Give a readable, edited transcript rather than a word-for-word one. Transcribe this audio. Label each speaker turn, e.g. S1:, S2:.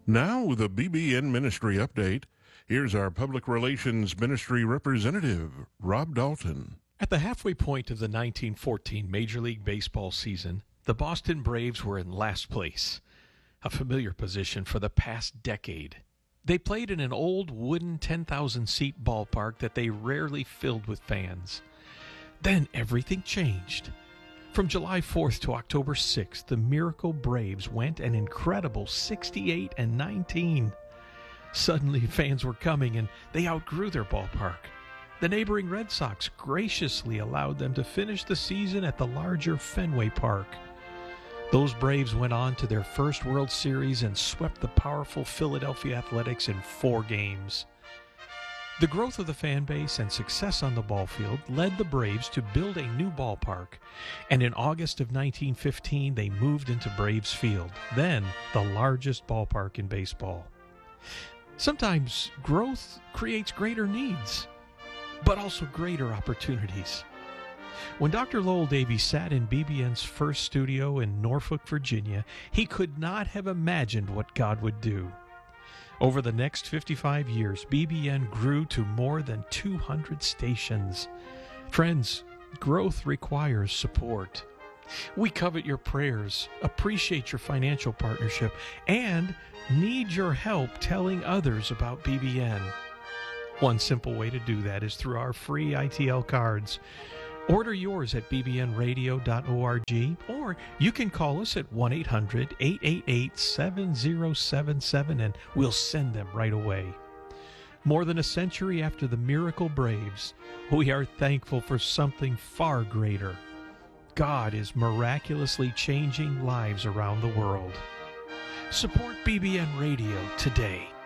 S1: Now with a BBN Ministry update, here's our Public Relations Ministry representative, Rob Dalton.
S2: At the halfway point of the 1914 Major League Baseball season, the Boston Braves were in last place, a familiar position for the past decade. They played in an old wooden 10,000-seat ballpark that they rarely filled with fans. Then everything changed. From July 4th to October 6th, the Miracle Braves went an incredible 68-19. Suddenly, fans were coming, and they outgrew their ballpark. The neighboring Red Sox graciously allowed them to finish the season at the larger Fenway Park. Those Braves went on to their first World Series and swept the powerful Philadelphia Athletics in 4 games. The growth of the fan base and success on the ball field led the Braves to build a new ballpark, and in August of 1915 they moved into Braves Field, then the largest ballpark in baseball. Sometimes growth creates greater needs, but also greater opportunities. When Dr. Lowell Davies sat in BBN's first studio in Norfolk, Virginia, he could not have imagined what God would do. Over the next 55 years, BBN grew to more than 200 stations. Friends, growth requires support. We covet your prayers, appreciate your financial partnership, and need your help telling others about BBN. One simple way to do that is through our free ITL cards. Order yours at bbnradio.org, or you can call us at 1-800-888-7077 and we'll send them right away. More than a century after the Miracle Braves, we are thankful for something far greater. God is miraculously changing lives around the world. Support BBN Radio today.